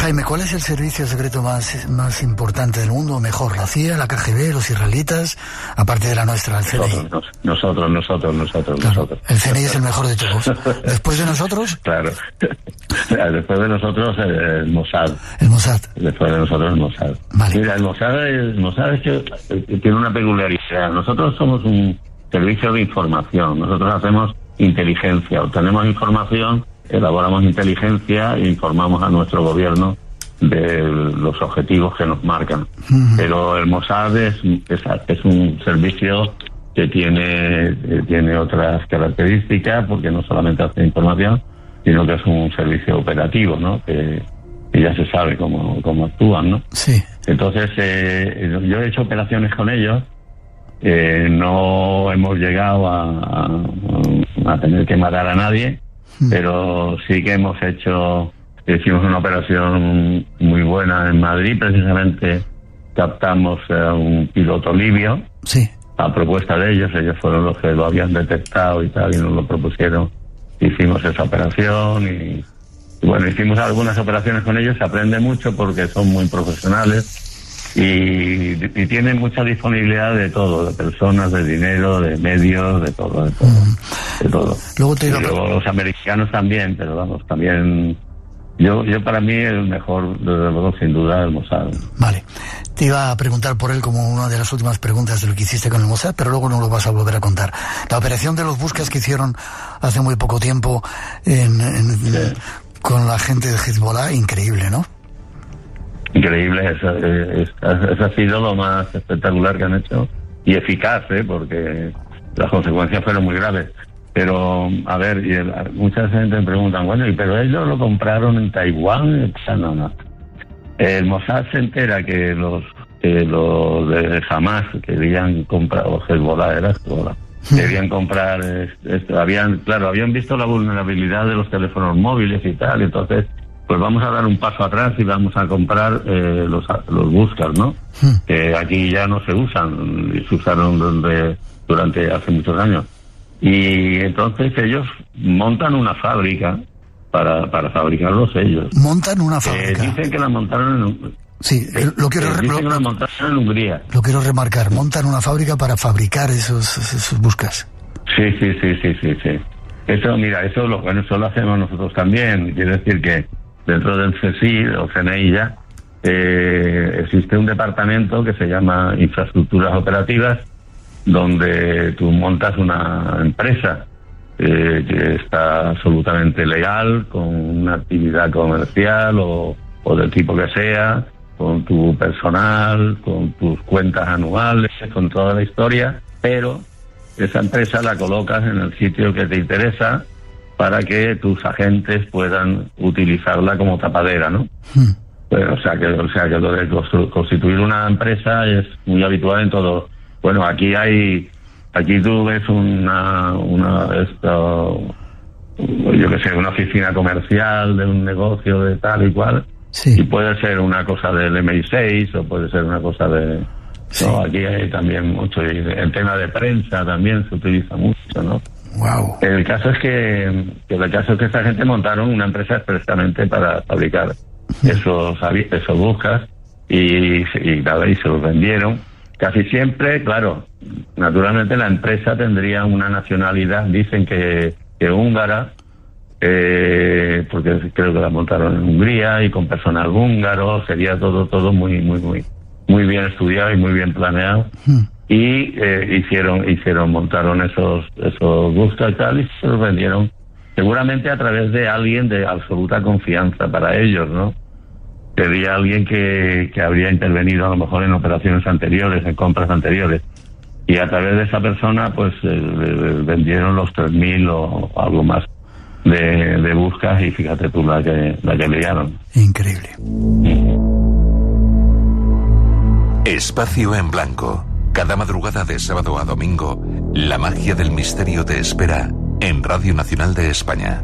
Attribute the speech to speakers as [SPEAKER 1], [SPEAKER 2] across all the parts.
[SPEAKER 1] Jaime, ¿cuál es el servicio secreto más importante del mundo? Mejor, ¿la CIA, la KGB, los israelitas, aparte de la nuestra, el CNI?
[SPEAKER 2] Nosotros.
[SPEAKER 1] El CNI es el mejor de todos. ¿Después de nosotros?
[SPEAKER 2] Claro. Después de nosotros, el Mossad.
[SPEAKER 1] El Mossad.
[SPEAKER 2] Después de nosotros, el Mossad.
[SPEAKER 1] Vale.
[SPEAKER 2] Mira, el Mossad es que tiene una peculiaridad. Nosotros somos un servicio de información. Nosotros hacemos inteligencia, obtenemos información, elaboramos inteligencia e informamos a nuestro gobierno de los objetivos que nos marcan. Pero el Mossad es un servicio que tiene otras características, porque no solamente hace información, sino que es un servicio operativo, ¿no? Que ya se sabe cómo actúan, ¿no?
[SPEAKER 1] Sí.
[SPEAKER 2] Entonces, yo he hecho operaciones con ellos. No hemos llegado a tener que matar a nadie, pero sí que hicimos una operación muy buena en Madrid. Precisamente captamos a un piloto libio.
[SPEAKER 1] Sí.
[SPEAKER 2] A propuesta de ellos fueron los que lo habían detectado y tal, y nos lo propusieron. Hicimos esa operación y bueno, hicimos algunas operaciones con ellos. Se aprende mucho porque son muy profesionales y tienen mucha disponibilidad de todo, de personas, de dinero, de medios, de todo. Luego los americanos también, pero vamos, también yo para mí el mejor, desde luego, sin duda, el Mossad.
[SPEAKER 1] Vale. Te iba a preguntar por él como una de las últimas preguntas de lo que hiciste con el Mossad, pero luego no lo vas a volver a contar. La operación de los buscas que hicieron hace muy poco tiempo con la gente de Hezbollah, increíble, ¿no?
[SPEAKER 2] Increíble, eso ha sido lo más espectacular que han hecho, y eficaz, porque las consecuencias fueron muy graves. Pero, a ver, mucha gente me preguntan, bueno, pero ellos lo compraron en Taiwán. No. El Mossad se entera que los de Hamas querían comprar, o Hezbollah, querían comprar, habían visto la vulnerabilidad de los teléfonos móviles y tal, entonces, pues vamos a dar un paso atrás y vamos a comprar los buscas, ¿no? Que aquí ya no se usan, y se usaron durante hace muchos años. Y entonces ellos montan una fábrica para fabricarlos ellos.
[SPEAKER 1] ¿Montan una fábrica?
[SPEAKER 2] Dicen que la montaron
[SPEAKER 1] Sí, lo quiero
[SPEAKER 2] en Hungría.
[SPEAKER 1] Lo quiero remarcar, montan una fábrica para fabricar esos buscas.
[SPEAKER 2] Sí. Eso lo hacemos nosotros también. Quiere decir que dentro del CSI o CNI ya existe un departamento que se llama Infraestructuras Operativas, donde tú montas una empresa que está absolutamente legal, con una actividad comercial o del tipo que sea, con tu personal, con tus cuentas anuales, con toda la historia, pero esa empresa la colocas en el sitio que te interesa para que tus agentes puedan utilizarla como tapadera, ¿no? Pues, o sea que lo de constituir una empresa es muy habitual en todo. Bueno, aquí tú ves una oficina comercial de un negocio de tal y cual. Sí. Y puede ser una cosa del MI6 o puede ser una cosa de... Sí. No, aquí hay también mucho, y el tema de prensa también se utiliza mucho, ¿no?
[SPEAKER 1] Wow.
[SPEAKER 2] El caso es que esta gente montaron una empresa expresamente para fabricar esos buscas y se los vendieron. Casi siempre, claro, naturalmente la empresa tendría una nacionalidad, dicen que húngara, porque creo que la montaron en Hungría y con personal húngaro, sería todo muy bien estudiado y muy bien planeado. Y montaron esos buscas y tal, y se los vendieron seguramente a través de alguien de absoluta confianza para ellos, ¿no? Sería alguien que habría intervenido a lo mejor en operaciones anteriores, en compras anteriores, y a través de esa persona pues vendieron los 3.000 o algo más de buscas, y fíjate tú la que liaron.
[SPEAKER 1] Increíble.
[SPEAKER 3] Espacio en Blanco. Cada madrugada de sábado a domingo, la magia del misterio te espera en Radio Nacional de España.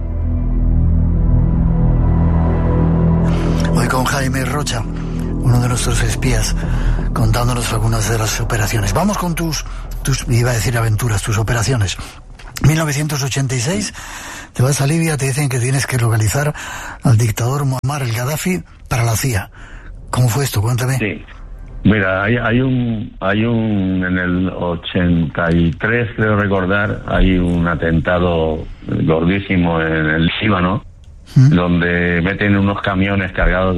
[SPEAKER 1] Hoy con Jaime Rocha, uno de nuestros espías, contándonos algunas de las operaciones. Vamos con tus iba a decir aventuras, tus operaciones. 1986, Te vas a Libia, te dicen que tienes que localizar al dictador Muammar el Gaddafi para la CIA. ¿Cómo fue esto? Cuéntame.
[SPEAKER 2] Sí. Mira, hay un en el 83, creo recordar, hay un atentado gordísimo en el Líbano, donde meten unos camiones cargados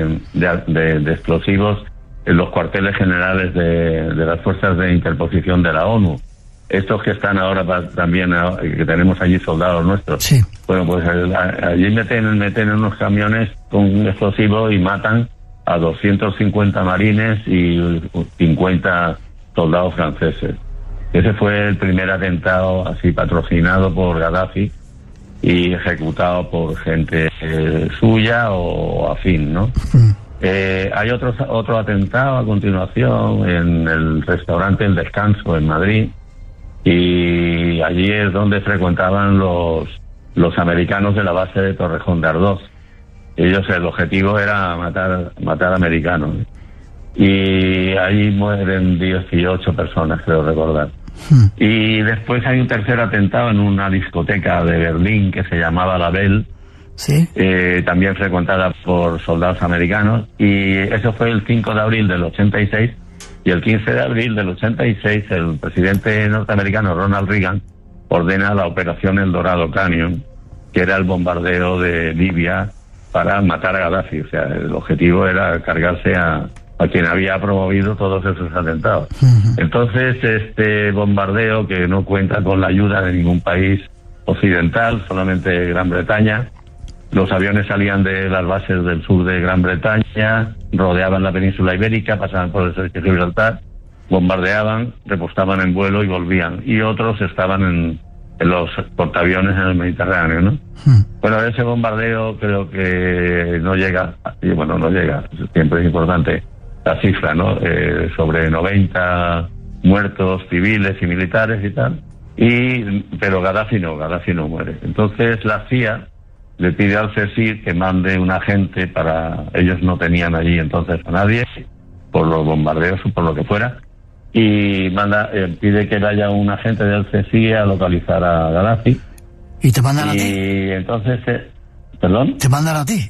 [SPEAKER 2] de explosivos en los cuarteles generales de las fuerzas de interposición de la ONU. Estos que están ahora también, que tenemos allí soldados nuestros.
[SPEAKER 1] Sí.
[SPEAKER 2] Bueno, pues allí meten unos camiones con explosivos y matan a 250 marines y 50 soldados franceses. Ese fue el primer atentado así patrocinado por Gaddafi y ejecutado por gente suya o afín, ¿no? Hay otro atentado a continuación en el restaurante El Descanso en Madrid, y allí es donde frecuentaban los americanos de la base de Torrejón de Ardoz. Ellos, el objetivo era matar americanos. Y allí mueren 18 personas, creo recordar. Y después hay un tercer atentado en una discoteca de Berlín que se llamaba La Belle,
[SPEAKER 1] ¿sí?
[SPEAKER 2] También frecuentada por soldados americanos. Y eso fue el 5 de abril del 86. Y el 15 de abril del 86, el presidente norteamericano Ronald Reagan ordena la operación El Dorado Canyon, que era el bombardeo de Libia para matar a Gaddafi. O sea, el objetivo era cargarse a quien había promovido todos esos atentados. Entonces, este bombardeo, que no cuenta con la ayuda de ningún país occidental, solamente Gran Bretaña, los aviones salían de las bases del sur de Gran Bretaña, rodeaban la península ibérica, pasaban por el estrecho de Gibraltar, bombardeaban, repostaban en vuelo y volvían. Y otros estaban en los portaaviones en el Mediterráneo, ¿no? Bueno, ese bombardeo creo que no llega, siempre es importante la cifra, ¿no? Sobre 90 muertos civiles y militares y tal. Pero Gaddafi no muere. Entonces la CIA le pide al CSIR que mande un agente para... Ellos no tenían allí entonces a nadie, por los bombardeos o por lo que fuera, y pide que vaya un agente del CSIR a localizar a Gaddafi.
[SPEAKER 1] ¿Y te mandan a ti?
[SPEAKER 2] Y entonces... ¿Perdón?
[SPEAKER 1] ¿Te mandan a ti?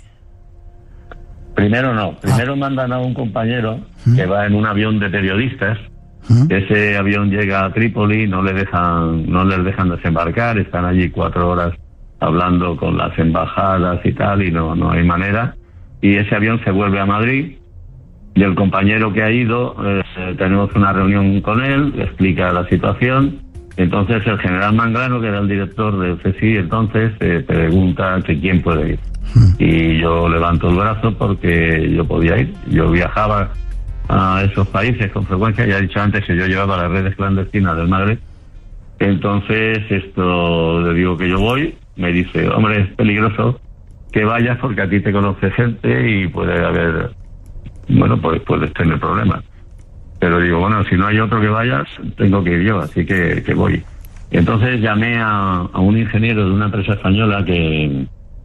[SPEAKER 2] Primero no. Primero mandan a un compañero que va en un avión de periodistas. Ese avión llega a Trípoli, no les dejan desembarcar, están allí 4 horas hablando con las embajadas y tal, y no hay manera. Y ese avión se vuelve a Madrid, y el compañero que ha ido, tenemos una reunión con él, explica la situación. Entonces el general Manglano, que era el director del CSI, entonces pregunta que quién puede ir. Y yo levanto el brazo porque yo podía ir. Yo viajaba a esos países con frecuencia, ya he dicho antes que yo llevaba las redes clandestinas del Magreb. Entonces le digo que yo voy. Me dice, hombre, es peligroso que vayas porque a ti te conoce gente y puede haber, pues puedes tener problemas. Pero digo, bueno, si no hay otro que vaya, tengo que ir yo, así que voy. Y entonces llamé a un ingeniero de una empresa española que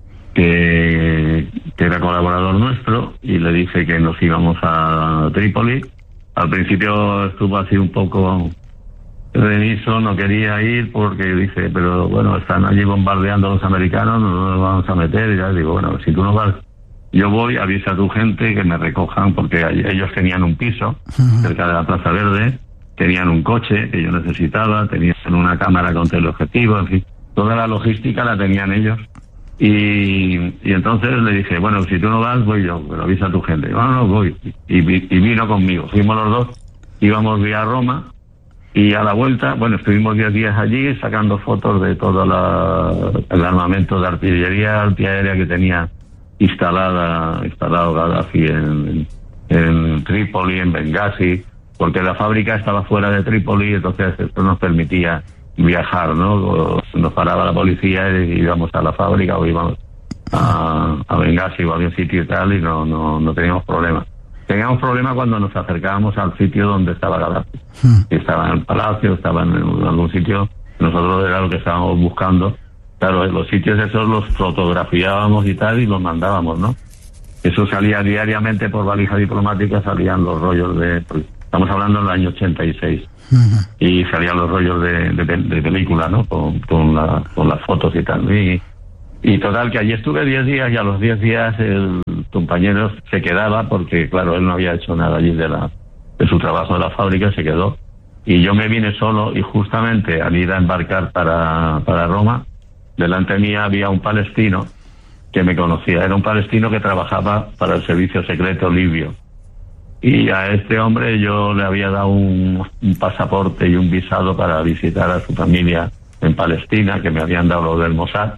[SPEAKER 2] era colaborador nuestro, y le dije que nos íbamos a Trípoli. Al principio estuvo así un poco remiso, no quería ir porque dice, pero bueno, están allí bombardeando a los americanos, no nos vamos a meter. Y ya digo, bueno, si tú no vas, yo voy, avisa a tu gente que me recojan, porque ellos tenían un piso cerca de la Plaza Verde, tenían un coche que yo necesitaba, tenían una cámara con teleobjetivo, en fin, toda la logística la tenían ellos. Y entonces le dije, bueno, si tú no vas, voy yo, pero avisa a tu gente. Y, bueno, no, voy. Y vino conmigo. Fuimos los dos, íbamos vía Roma, y a la vuelta, bueno, estuvimos 10 días allí sacando fotos de todo el armamento de artillería antiaérea que tenía instalado Gaddafi en Trípoli, en Bengasi, porque la fábrica estaba fuera de Trípoli, entonces esto nos permitía viajar, ¿no? Nos paraba la policía y íbamos a la fábrica o íbamos a Bengasi o a algún sitio y tal, y no teníamos problemas. Teníamos problemas cuando nos acercábamos al sitio donde estaba Gaddafi. Estaba en el palacio, estaba en algún sitio. Nosotros era lo que estábamos buscando. Claro, los sitios esos los fotografiábamos y tal, y los mandábamos, ¿no? Eso salía diariamente por valija diplomática, salían los rollos Estamos hablando del año 86. Y salían los rollos de película, ¿no? Con las fotos y tal. Y total, que allí estuve 10 días y a los 10 días el compañero se quedaba porque, claro, él no había hecho nada allí de su trabajo de la fábrica, se quedó. Y yo me vine solo y justamente al ir a embarcar para Roma, delante mía había un palestino que me conocía. Era un palestino que trabajaba para el servicio secreto libio. Y a este hombre yo le había dado un pasaporte y un visado para visitar a su familia en Palestina, que me habían dado lo del Mossad.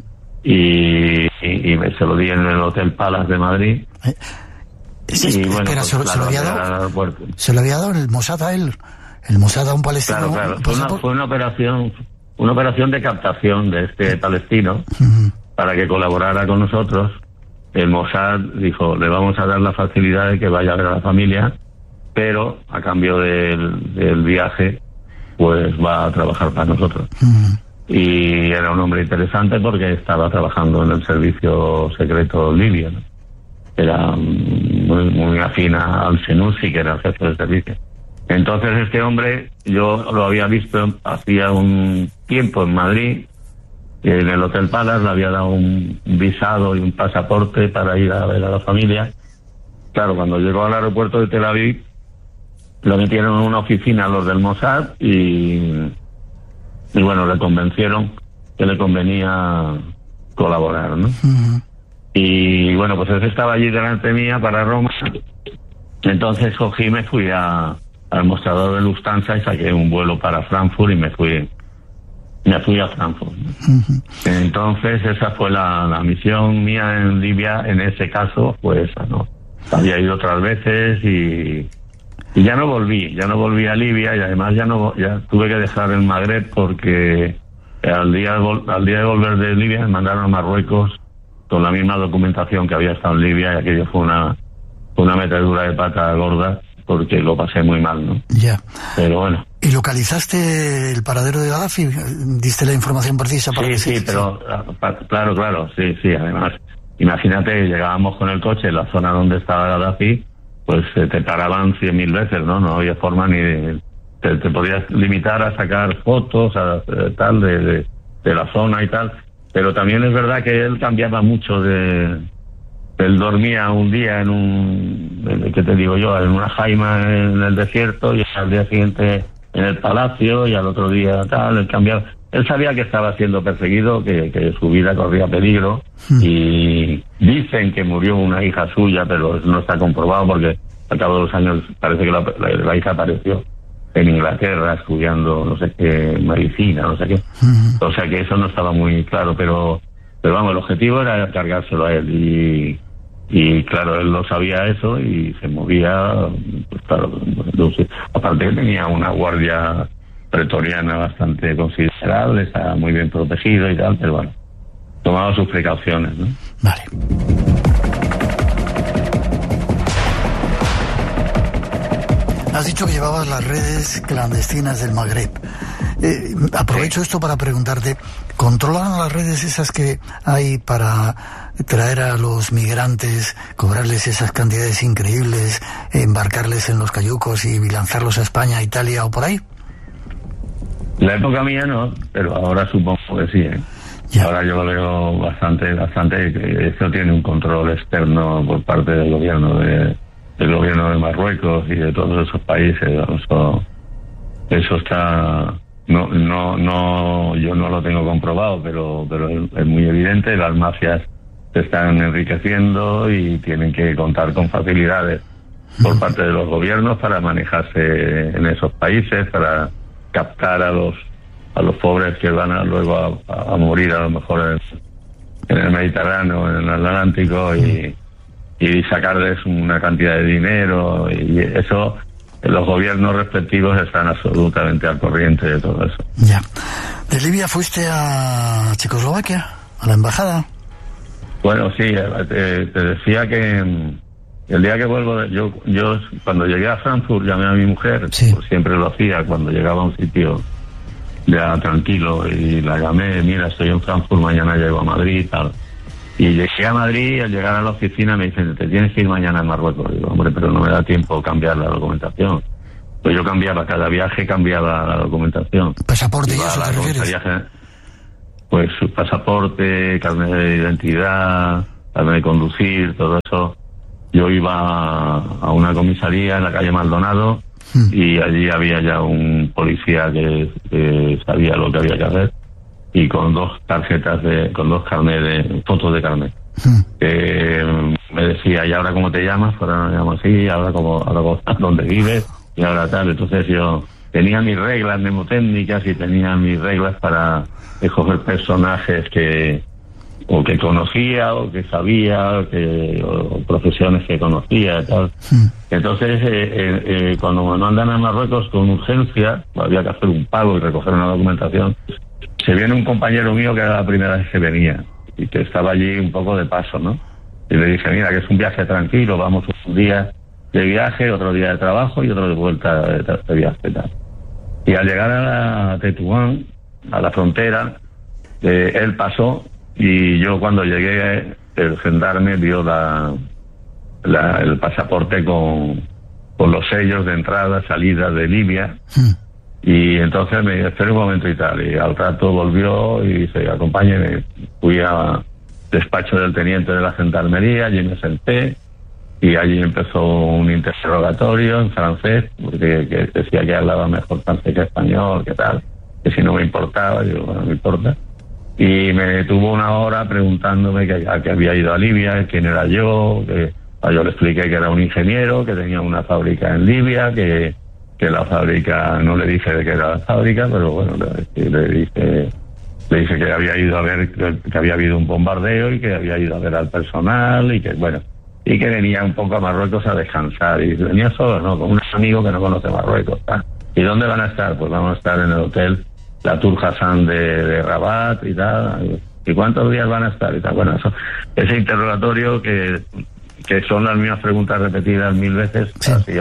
[SPEAKER 2] Y se lo di en el Hotel Palace de Madrid.
[SPEAKER 1] Y bueno, espera, pues, ¿se lo había dado el Mossad a él? ¿El Mossad a un palestino?
[SPEAKER 2] Claro. Fue una operación de captación de este palestino para que colaborara con nosotros. El Mossad dijo, le vamos a dar la facilidad de que vaya a ver a la familia, pero a cambio del viaje, pues va a trabajar para nosotros. Y era un hombre interesante porque estaba trabajando en el servicio secreto libio, ¿no? Era muy afín al Senussi, que era el jefe del servicio. Entonces este hombre, yo lo había visto hacía un tiempo en Madrid, en el Hotel Palace, le había dado un visado y un pasaporte para ir a ver a la familia. Claro, cuando llegó al aeropuerto de Tel Aviv, lo metieron en una oficina los del Mossad y bueno, le convencieron que le convenía colaborar, ¿no? Y bueno, pues él estaba allí delante mía para Roma. Entonces cogí y me fui al mostrador de Lufthansa y saqué un vuelo para Frankfurt y me fui a Frankfurt. Entonces esa fue la misión mía en Libia. En ese caso, pues no, había ido otras veces y ya no volví a Libia, y además ya tuve que dejar el Magreb porque al día de volver de Libia me mandaron a Marruecos con la misma documentación que había estado en Libia, y aquello fue una metedura de pata gorda porque lo pasé muy mal, ¿no?
[SPEAKER 1] Ya.
[SPEAKER 2] Pero bueno.
[SPEAKER 1] ¿Y localizaste el paradero de Gaddafi? ¿Diste la información precisa para
[SPEAKER 2] Sí, pero claro, sí, además, imagínate, llegábamos con el coche en la zona donde estaba Gaddafi, pues te paraban 100.000 veces, ¿no? No había forma ni te podías limitar a sacar fotos, tal, de la zona y tal, pero también es verdad que él cambiaba mucho él dormía un día ¿qué te digo yo? En una jaima en el desierto, y al día siguiente en el palacio, y al otro día tal, él cambiaba. Él sabía que estaba siendo perseguido, que su vida corría peligro, y dicen que murió una hija suya, pero no está comprobado porque al cabo de los años parece que la hija apareció en Inglaterra estudiando no sé qué, medicina, no sé qué. O sea que eso no estaba muy claro, pero vamos, el objetivo era cargárselo a él, y claro, él lo sabía eso y se movía, pues claro, aparte que tenía una guardia pretoriana bastante considerable, estaba muy bien protegido y tal, pero bueno, tomaba sus precauciones, ¿no?
[SPEAKER 1] Vale. Has dicho que llevabas las redes clandestinas del Magreb. Aprovecho esto para preguntarte, ¿controlan las redes esas que hay para traer a los migrantes, cobrarles esas cantidades increíbles, embarcarles en los cayucos y lanzarlos a España, Italia o por ahí?
[SPEAKER 2] La época mía no, pero ahora supongo que sí, ¿eh? Ya. Ahora yo lo veo bastante, que esto tiene un control externo por parte del gobierno de Marruecos y de todos esos países. Eso está, no, yo no lo tengo comprobado, pero es muy evidente. Las mafias se están enriqueciendo y tienen que contar con facilidades por parte de los gobiernos para manejarse en esos países, para captar a los pobres que van luego a morir a lo mejor en el Mediterráneo, en el Atlántico, y sacarles una cantidad de dinero, y eso los gobiernos respectivos están absolutamente al corriente de todo eso.
[SPEAKER 1] Ya. ¿De Libia fuiste a Checoslovaquia, a la embajada?
[SPEAKER 2] Bueno, sí, te decía que el día que vuelvo, yo cuando llegué a Frankfurt llamé a mi mujer,
[SPEAKER 1] sí.
[SPEAKER 2] Pues siempre lo hacía cuando llegaba a un sitio ya tranquilo, y la llamé, mira, estoy en Frankfurt, mañana llego a Madrid y tal. Y llegué a Madrid, y al llegar a la oficina me dicen, te tienes que ir mañana a Marruecos. Digo, hombre, pero no me da tiempo cambiar la documentación. Pues yo cambiaba, cada viaje cambiaba la documentación.
[SPEAKER 1] ¿Pasaporte y eso te refieres?
[SPEAKER 2] Viaje, pues su pasaporte, carnet de identidad, carnet de conducir, todo eso. Yo iba a una comisaría en la calle Maldonado y allí había ya un policía que sabía lo que había que hacer, y con 2 tarjetas con 2 carnet de fotos de carnet. Me decía, ¿y ahora cómo te llamas? Ahora me llamo así, ahora dónde vives, y ahora tal. Entonces yo tenía mis reglas mnemotécnicas y tenía mis reglas para escoger personajes que conocía o que sabía o profesiones que conocía y tal. Entonces cuando me mandan a Marruecos con urgencia, había que hacer un pago y recoger una documentación, se viene un compañero mío que era la primera vez que venía y que estaba allí un poco de paso, ¿no? Y le dije, mira, que es un viaje tranquilo, vamos un día de viaje, otro día de trabajo y otro de vuelta de viaje, tal. Y al llegar a Tetuán, a la frontera, él pasó, y yo cuando llegué, el gendarme vio el pasaporte con los sellos de entrada, salida de Libia, y entonces me esperé un momento y tal, y al rato volvió y dice, acompáñeme. Fui a despacho del teniente de la gendarmería, allí me senté, y allí empezó un interrogatorio en francés, porque que decía que hablaba mejor francés que español, que tal, que si no me importaba. Yo, bueno, no me importa. Y me tuvo 1 hora preguntándome a qué había ido a Libia, quién era yo, yo le expliqué que era un ingeniero, que tenía una fábrica en Libia, que la fábrica, no le dije de qué era la fábrica, pero bueno, le dije que había ido a ver, que había habido un bombardeo y que había ido a ver al personal y que venía un poco a Marruecos a descansar. Y venía solo, ¿no? Con un amigo que no conoce Marruecos, ¿tá? ¿Y dónde van a estar? Pues vamos a estar en el hotel La Tour Hassan de Rabat y tal. ¿Y cuántos días van a estar? Y tal. Bueno, ese interrogatorio que son las mismas preguntas repetidas 1000 veces, sí. Así,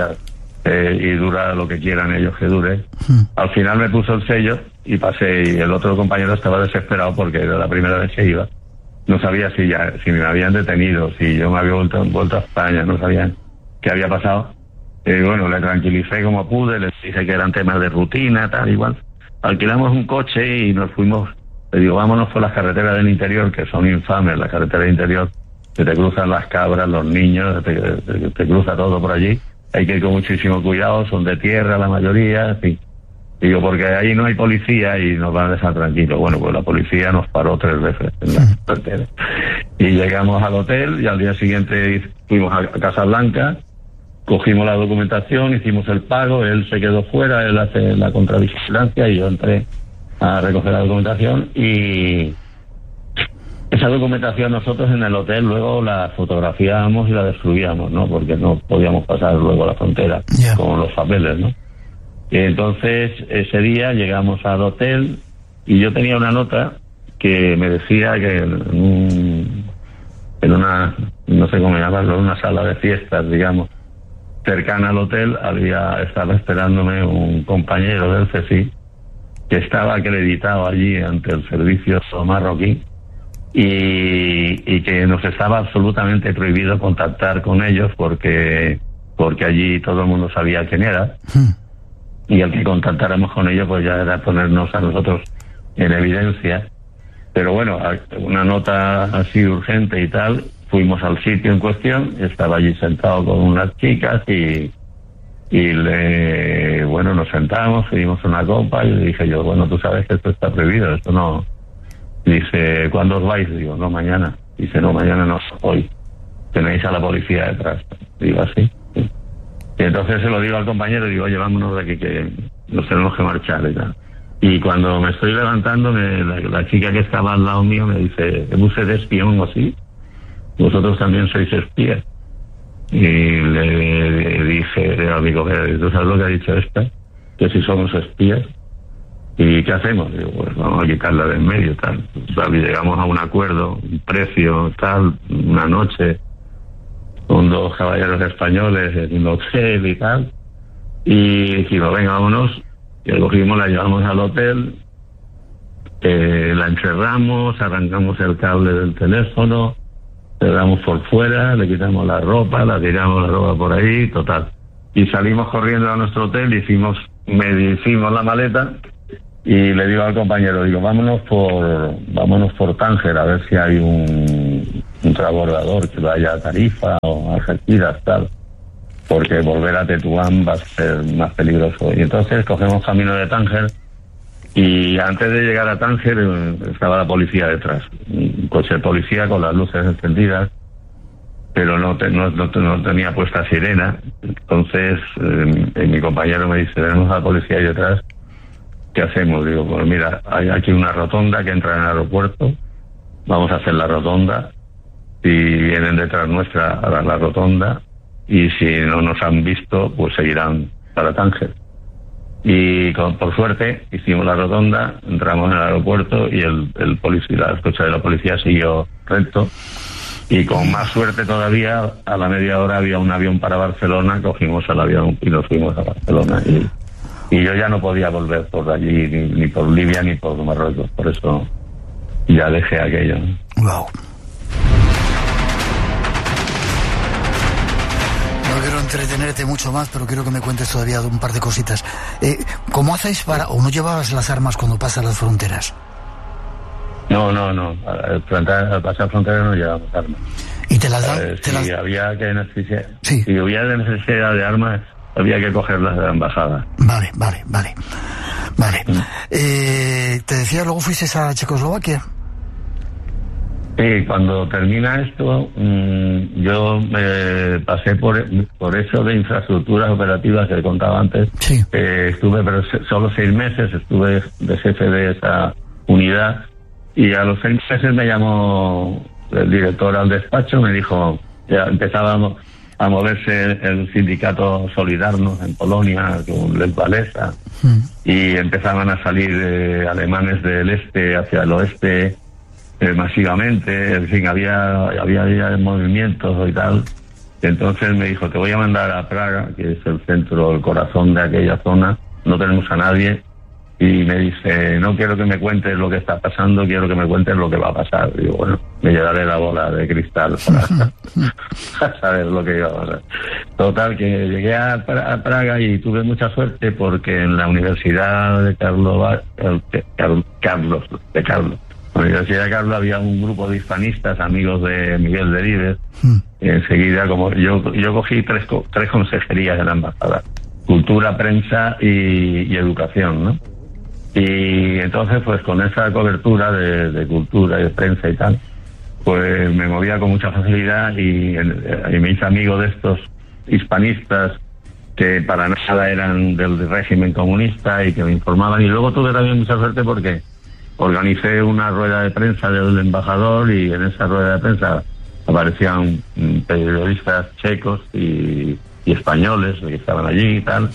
[SPEAKER 2] y dura lo que quieran ellos que dure. Al final me puso el sello y pasé, y el otro compañero estaba desesperado porque era la primera vez que iba. No sabía si me habían detenido, si yo me había vuelto a España, no sabían qué había pasado. Bueno, le tranquilicé como pude, les dije que eran temas de rutina, tal, igual. Alquilamos un coche y nos fuimos, le digo, vámonos por las carreteras del interior, que son infames, las carreteras del interior, que te cruzan las cabras, los niños, te cruza todo por allí. Hay que ir con muchísimo cuidado, son de tierra la mayoría, en fin. Digo, porque ahí no hay policía y nos van a dejar tranquilos. Bueno, pues la policía nos paró 3 veces en la carretera. Y llegamos al hotel y al día siguiente fuimos a Casablanca, cogimos la documentación, hicimos el pago, él se quedó fuera, él hace la contravigilancia y yo entré a recoger la documentación, y esa documentación nosotros en el hotel luego la fotografiábamos y la destruíamos, ¿no? Porque no podíamos pasar luego a la frontera con los papeles, ¿no? Y entonces ese día llegamos al hotel y yo tenía una nota que me decía que en una, no sé cómo llamarlo, una sala de fiestas, digamos, cercana al hotel, estaba esperándome un compañero del CSI que estaba acreditado allí ante el servicio marroquí, y que nos estaba absolutamente prohibido contactar con ellos porque allí todo el mundo sabía quién era, y el que contactáramos con ellos pues ya era ponernos a nosotros en evidencia. Pero bueno, una nota así urgente y tal, fuimos al sitio en cuestión, estaba allí sentado con unas chicas y nos sentamos, pedimos una copa y le dije yo, bueno, tú sabes que esto está prohibido, esto no. Dice, ¿cuándo os vais? Digo, no, mañana. Dice, no, mañana no, hoy. Tenéis a la policía detrás. Digo, así. Sí. Y entonces se lo digo al compañero, digo, oye, vámonos de aquí que nos tenemos que marchar y tal. Y cuando me estoy levantando, la chica que estaba al lado mío me dice, ¿es usted espión o sí? Vosotros también sois espías. Y le dije, amigo, ¿tú sabes lo que ha dicho esta? Que si somos espías. ¿Y qué hacemos? Digo, pues vamos a quitarla de en medio, tal. Y llegamos a un acuerdo, un precio, tal, una noche, con 2 caballeros españoles en un hotel y tal. Y dijimos, venga, vámonos. Y cogimos, la llevamos al hotel, la encerramos, arrancamos el cable del teléfono, cerramos por fuera, le quitamos la ropa, la tiramos la ropa por ahí, total. y salimos corriendo a nuestro hotel, hicimos la maleta y le digo al compañero, digo, vámonos por Tánger a ver si hay un transbordador que vaya a Tarifa o a Algeciras, tal, porque volver a Tetuán va a ser más peligroso. Y entonces cogemos camino de Tánger y antes de llegar a Tánger estaba la policía detrás, un coche de policía con las luces encendidas, pero no tenía puesta sirena. Entonces mi compañero me dice, tenemos a la policía ahí detrás, ¿qué hacemos? Digo, pues mira, hay aquí una rotonda que entra en el aeropuerto, vamos a hacer la rotonda, si vienen detrás nuestra harán la rotonda, y si no nos han visto, pues seguirán para Tánger. Y por suerte hicimos la rotonda, entramos en el aeropuerto y el coche de la policía siguió recto. Y con más suerte todavía, a la media hora había un avión para Barcelona, cogimos el avión y nos fuimos a Barcelona. Y yo ya no podía volver por allí, ni por Libia ni por Marruecos, por eso ya dejé aquello.
[SPEAKER 1] Wow. No quiero entretenerte mucho más, pero quiero que me cuentes todavía un par de cositas. ¿Cómo hacéis o no llevabas las armas cuando pasas las fronteras?
[SPEAKER 2] No. Al pasar fronteras no llevamos armas.
[SPEAKER 1] ¿Y te las dan?
[SPEAKER 2] Si había necesidad de armas, había que cogerlas de la embajada.
[SPEAKER 1] Vale. Te decía, luego fuiste a Checoslovaquia.
[SPEAKER 2] Sí, cuando termina esto, yo me pasé por eso de infraestructuras operativas que contaba antes.
[SPEAKER 1] Sí.
[SPEAKER 2] Estuve, pero solo 6 meses, estuve de jefe de esa unidad, y a los 6 meses me llamó el director al despacho, me dijo, ya empezábamos a moverse el sindicato Solidarność en Polonia con Lech Walesa, y empezaban a salir alemanes del este hacia el oeste masivamente, en fin, había ya movimientos y tal. Entonces me dijo, te voy a mandar a Praga, que es el centro, el corazón de aquella zona, no tenemos a nadie, y me dice, no quiero que me cuentes lo que está pasando, quiero que me cuentes lo que va a pasar. Digo, bueno, me llevaré la bola de cristal para saber lo que iba a pasar. Total, que llegué a Praga y tuve mucha suerte porque en la Universidad de Carlos, la Universidad de Carlos, había un grupo de hispanistas, amigos de Miguel Delibes. Enseguida, como yo cogí tres consejerías en la embajada: cultura, prensa y educación, ¿no? Y entonces, pues con esa cobertura de cultura y de prensa y tal, pues me movía con mucha facilidad y me hice amigo de estos hispanistas que para nada eran del régimen comunista y que me informaban. Y luego tuve también mucha suerte porque organicé una rueda de prensa del embajador, y en esa rueda de prensa aparecían periodistas checos y españoles que estaban allí y tal.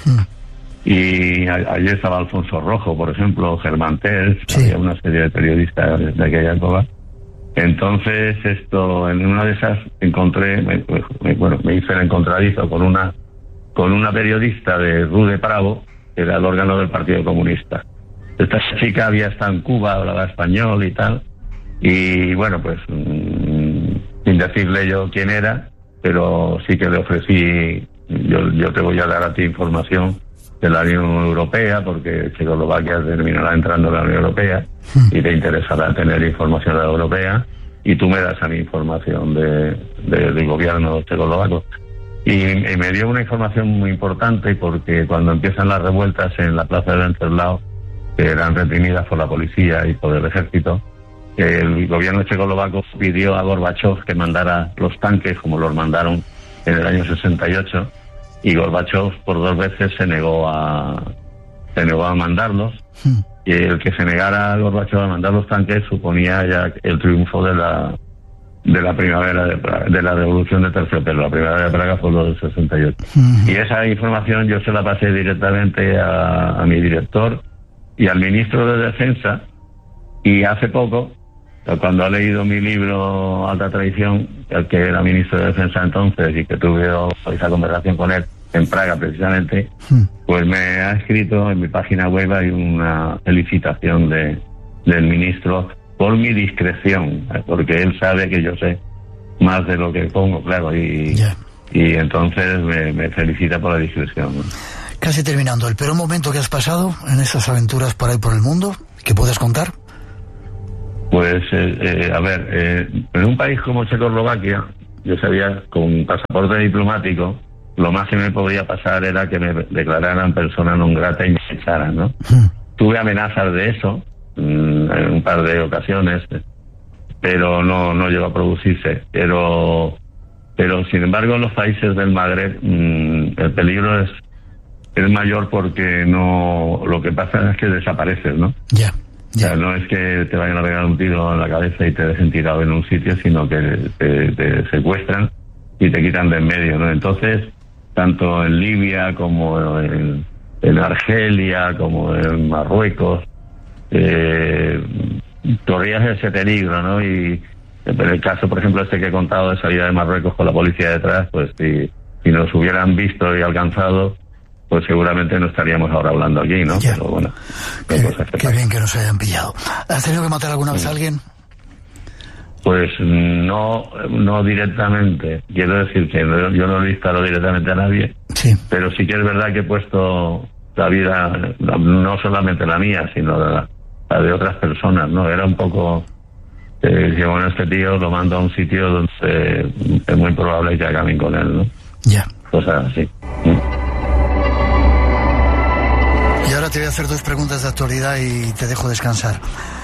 [SPEAKER 2] Y allí estaba Alfonso Rojo, por ejemplo, Germán Terz, había una serie de periodistas de aquella época. Entonces en una de esas encontré, me hice el encontradizo con una periodista de Rude Pravo, que era el órgano del Partido Comunista. Esta chica había estado en Cuba, hablaba español y tal, y bueno, pues sin decirle yo quién era, pero sí que le ofrecí, yo te voy a dar a ti información de la Unión Europea, porque Checoslovaquia terminará entrando en la Unión Europea y te interesará tener información de la europea, y tú me das a mi información del gobierno checoslovaco. Y me dio una información muy importante, porque cuando empiezan las revueltas en la plaza de Wenceslao, que eran reprimidas por la policía y por el ejército, el gobierno checoslovaco pidió a Gorbachov que mandara los tanques, como los mandaron en el año 68, y Gorbachov por 2 veces se negó a mandarlos, y el que se negara a Gorbachov a mandar los tanques suponía ya el triunfo de la primavera de Praga, de la revolución de Terciopelo. La primavera de Praga fue lo del 68. Y esa información yo se la pasé directamente a mi director y al ministro de Defensa, y hace poco, cuando ha leído mi libro Alta Traición, el que era ministro de Defensa entonces, y que tuve esa conversación con él en Praga precisamente, pues me ha escrito en mi página web, hay una felicitación del ministro por mi discreción, porque él sabe que yo sé más de lo que pongo, claro, y y entonces me felicita por la discreción, ¿no?
[SPEAKER 1] Casi terminando, ¿el peor momento que has pasado en esas aventuras por ahí por el mundo, que puedes contar?
[SPEAKER 2] Pues, a ver, en un país como Checoslovaquia, yo sabía, con pasaporte diplomático, lo más que me podía pasar era que me declararan persona non grata y me echaran, ¿no? Tuve amenazas de eso en un par de ocasiones, pero no llegó a producirse. Pero sin embargo, en los países del Magreb el peligro es mayor porque lo que pasa es que desapareces, ¿no?
[SPEAKER 1] Ya.
[SPEAKER 2] O sea, no es que te vayan a pegar un tiro en la cabeza y te dejen tirado en un sitio, sino que te secuestran y te quitan de en medio, ¿no? Entonces, tanto en Libia como en Argelia, como en Marruecos, corrías ese peligro, ¿no? Y en el caso, por ejemplo, que he contado de salida de Marruecos con la policía detrás, pues si nos hubieran visto y alcanzado, pues seguramente no estaríamos ahora hablando aquí, ¿no?
[SPEAKER 1] Ya.
[SPEAKER 2] Pero bueno,
[SPEAKER 1] qué bien que nos hayan pillado. ¿Has tenido que matar alguna vez a alguien?
[SPEAKER 2] Pues no directamente. Quiero decir que yo no disparo directamente a nadie,
[SPEAKER 1] sí,
[SPEAKER 2] pero sí que es verdad que he puesto la vida, no solamente la mía, sino la de otras personas, ¿no? Era un poco que bueno, este tío lo mando a un sitio donde es muy probable que acaben con él, ¿no?
[SPEAKER 1] Ya.
[SPEAKER 2] Cosas así.
[SPEAKER 1] Y ahora te voy a hacer 2 preguntas de actualidad y te dejo descansar.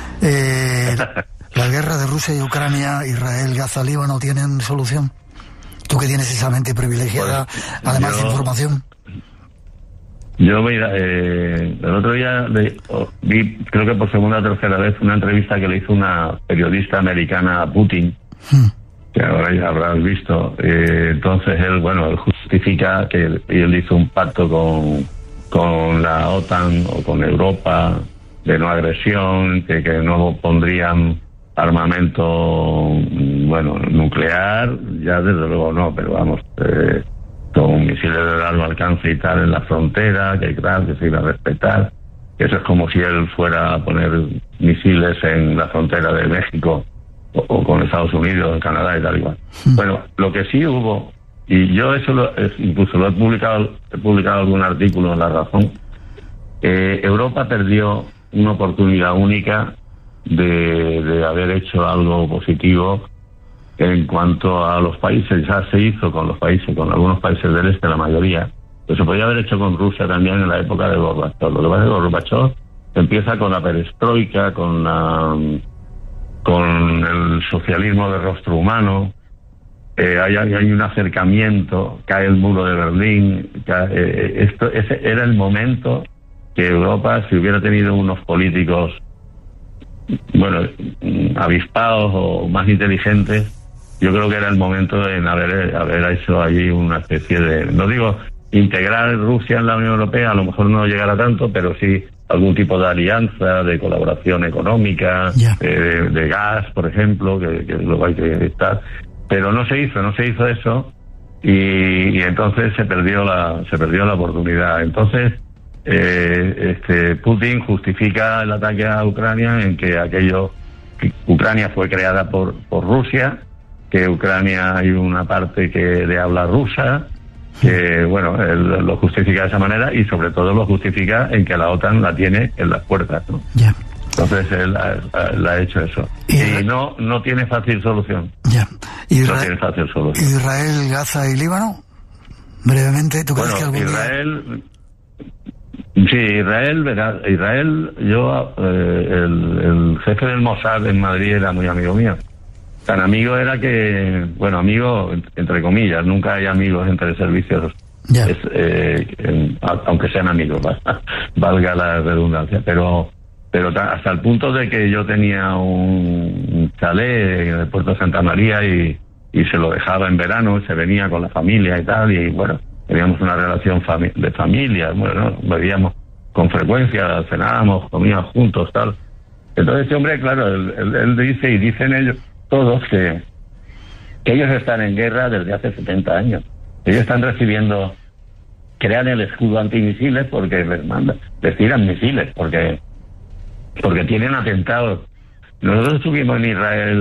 [SPEAKER 1] ¿La guerra de Rusia y Ucrania, Israel, Gaza, Líbano tienen solución? Tú que tienes esa mente privilegiada, pues, además de información.
[SPEAKER 2] Yo, mira, el otro día vi, creo que por segunda o tercera vez, una entrevista que le hizo una periodista americana a Putin, que ahora ya habrás visto. Entonces él justifica que él hizo un pacto con la OTAN o con Europa de no agresión, que no pondrían armamento, nuclear, ya desde luego no, pero vamos, con misiles de largo alcance y tal en la frontera, que se iba a respetar, que eso es como si él fuera a poner misiles en la frontera de México o con Estados Unidos, Canadá y tal igual. Bueno, lo que sí hubo, y yo eso incluso lo he publicado algún artículo en La Razón, Europa perdió una oportunidad única de haber hecho algo positivo en cuanto a los países. Ya se hizo con algunos países del este, la mayoría, pero se podía haber hecho con Rusia también en la época de Gorbachev. Lo que pasa es que Gorbachev empieza con la perestroika, con el socialismo de rostro humano, hay un acercamiento, cae el muro de Berlín, ese era el momento que Europa, si hubiera tenido unos políticos avispados o más inteligentes, yo creo que era el momento en haber hecho allí una especie de, no digo integrar Rusia en la Unión Europea, a lo mejor no llegará tanto, pero sí algún tipo de alianza, de colaboración económica, de gas, por ejemplo, que luego hay que estar. Pero no se hizo eso, y entonces se perdió la oportunidad. Entonces Putin justifica el ataque a Ucrania en que Ucrania fue creada por Rusia, que Ucrania hay una parte que le habla rusa, que él lo justifica de esa manera, y sobre todo lo justifica en que la OTAN la tiene en las puertas, ¿no?
[SPEAKER 1] Yeah.
[SPEAKER 2] Entonces él ha hecho eso. Y no tiene fácil solución.
[SPEAKER 1] Ya.
[SPEAKER 2] No tiene fácil solución.
[SPEAKER 1] ¿Israel, Gaza y Líbano? Brevemente, ¿tú crees que algún
[SPEAKER 2] Israel... Sí, Israel, yo, el jefe del Mossad en Madrid era muy amigo mío. Tan amigo era que, amigo entre comillas, nunca hay amigos entre servicios, aunque sean amigos, valga la redundancia, pero hasta el punto de que yo tenía un chalet en el puerto de Santa María y se lo dejaba en verano, se venía con la familia y tal, y teníamos una relación de familia, bebíamos con frecuencia, cenábamos, comíamos juntos, tal. Entonces este hombre, claro, él dice, y dicen ellos todos, que ellos están en guerra desde hace 70 años. Ellos están recibiendo, crean el escudo antimisiles porque les tiran misiles, porque tienen atentados Nosotros estuvimos en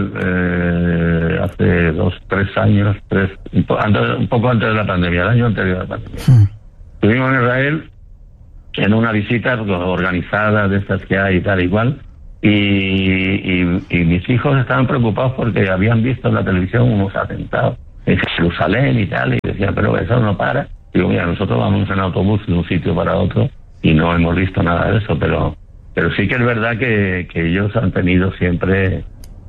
[SPEAKER 2] Israel hace 2-3 años, un poco antes de la pandemia, el año anterior a la pandemia. Estuvimos en Israel en una visita organizada de estas que hay y tal igual, y mis hijos estaban preocupados porque habían visto en la televisión unos atentados en Jerusalén y tal, y decían, pero eso no para. Digo, mira, nosotros vamos en autobús de un sitio para otro y no hemos visto nada de eso, pero sí que es verdad que ellos han tenido siempre,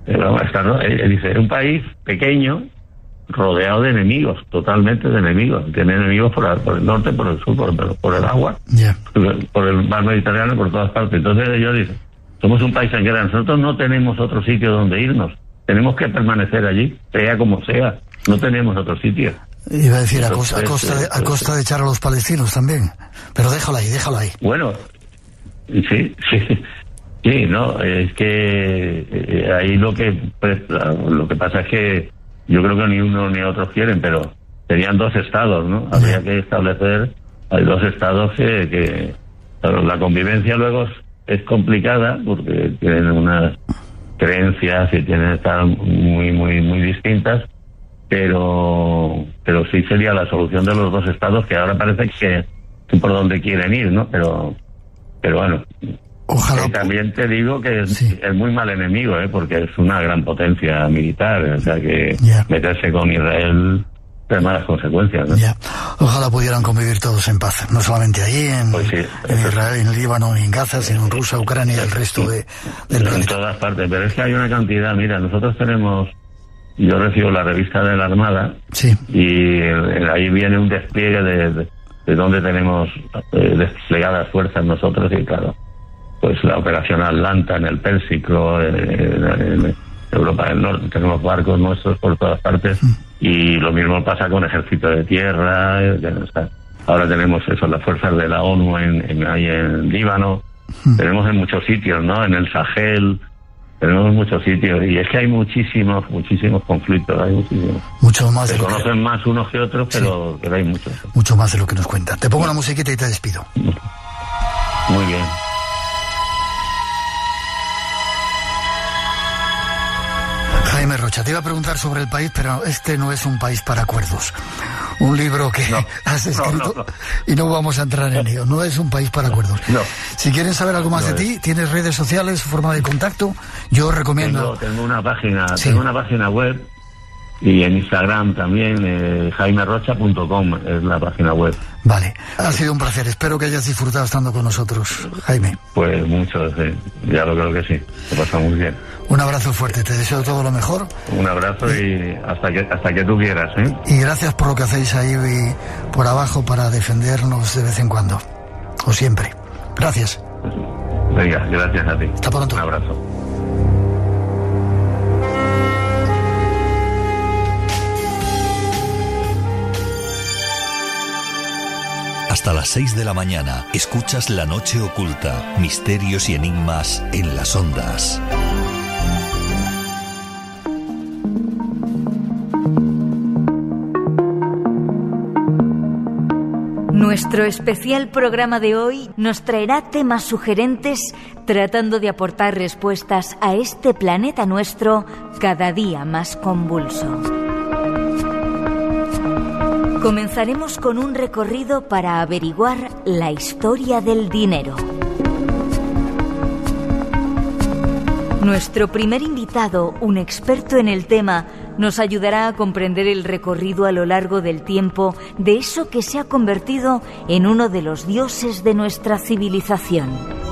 [SPEAKER 2] dice, un país pequeño rodeado de enemigos, totalmente de enemigos. Tiene enemigos por el norte, por el sur, por el agua, por el mar Mediterráneo, por todas partes. Entonces ellos dicen, somos un país en guerra, nosotros no tenemos otro sitio donde irnos, tenemos que permanecer allí, sea como sea, no tenemos otro sitio.
[SPEAKER 1] Iba a decir, entonces, a costa de echar a los palestinos también, pero déjalo ahí. Bueno,
[SPEAKER 2] sí, no, es que ahí lo que pasa es que yo creo que ni uno ni otros quieren, pero serían 2 estados, ¿no? Habría que establecer, hay 2 estados que la convivencia luego es complicada porque tienen unas creencias y tienen estar muy distintas, pero sí sería la solución de los 2 estados, que ahora parece que es por donde quieren ir, ¿no? Pero bueno.
[SPEAKER 1] Ojalá.
[SPEAKER 2] También te digo que es muy mal enemigo, porque es una gran potencia militar, o sea que meterse con Israel trae malas consecuencias, ¿no?
[SPEAKER 1] Ojalá pudieran convivir todos en paz, no solamente allí en Israel, en Líbano, ni en Gaza, sino en Rusia, Ucrania y el resto del planeta.
[SPEAKER 2] En todas partes, pero es que hay una cantidad, mira, nosotros yo recibo la revista de la Armada, y ahí viene un despliegue de donde tenemos desplegadas fuerzas nosotros, y claro, pues la operación Atlanta en el Pérsico, en Europa del Norte, tenemos barcos nuestros por todas partes, y lo mismo pasa con ejército de tierra, ahora tenemos las fuerzas de la ONU ahí en Líbano, tenemos en muchos sitios, ¿no? En el Sahel, tenemos muchos sitios, y es que hay muchísimos conflictos, hay muchísimos.
[SPEAKER 1] Mucho más
[SPEAKER 2] se conocen más unos que otros, pero hay muchos.
[SPEAKER 1] Mucho más de lo que nos cuentan. Te pongo una musiquita y te despido.
[SPEAKER 2] Muy bien.
[SPEAKER 1] Jaime Rocha, te iba a preguntar sobre el país, pero este no es un país para cuerdos. Un libro que has escrito y no vamos a entrar en ello. No es un país para cuerdos. Si quieren saber algo más de ti, ¿tienes redes sociales, forma de contacto? Yo recomiendo...
[SPEAKER 2] Tengo una página web, y en Instagram también, jaimerocha.com es la página web.
[SPEAKER 1] Vale, ha sido un placer. Espero que hayas disfrutado estando con nosotros, Jaime.
[SPEAKER 2] Pues mucho, sí. Ya lo creo que sí. Lo pasamos muy bien.
[SPEAKER 1] Un abrazo fuerte, te deseo todo lo mejor.
[SPEAKER 2] Un abrazo y hasta que tú quieras, ¿eh?
[SPEAKER 1] Y gracias por lo que hacéis ahí por abajo para defendernos de vez en cuando. O siempre. Gracias.
[SPEAKER 2] Venga, gracias a ti.
[SPEAKER 1] Hasta pronto.
[SPEAKER 2] Un abrazo.
[SPEAKER 4] Hasta las 6 de la mañana escuchas La Noche Oculta, misterios y enigmas en las ondas.
[SPEAKER 5] Nuestro especial programa de hoy nos traerá temas sugerentes tratando de aportar respuestas a este planeta nuestro cada día más convulso. Comenzaremos con un recorrido para averiguar la historia del dinero. Nuestro primer invitado, un experto en el tema, nos ayudará a comprender el recorrido a lo largo del tiempo de eso que se ha convertido en uno de los dioses de nuestra civilización.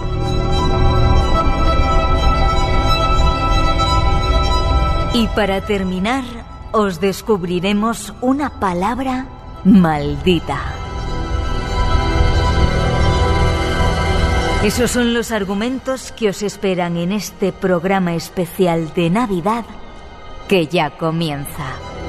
[SPEAKER 5] Y para terminar, os descubriremos una palabra maldita. Esos son los argumentos que os esperan en este programa especial de Navidad que ya comienza.